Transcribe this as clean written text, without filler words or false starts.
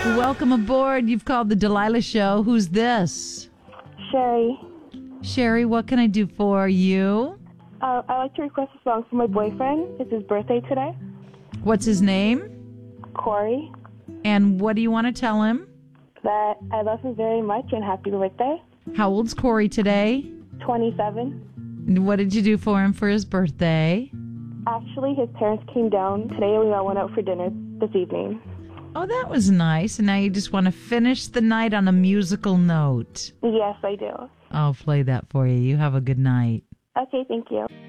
Welcome aboard. You've called the Delilah Show. Who's this? Sherry. Sherry, what can I do for you? I'd like to request a song for my boyfriend. It's his birthday today. What's his name? Corey. And what do you want to tell him? That I love him very much and happy birthday. How old's Corey today? 27. And what did you do for him for his birthday? Actually, his parents came down today and we all went out for dinner this evening. Oh, that was nice. And now you just want to finish the night on a musical note. Yes, I do. I'll play that for you. You have a good night. Okay, thank you.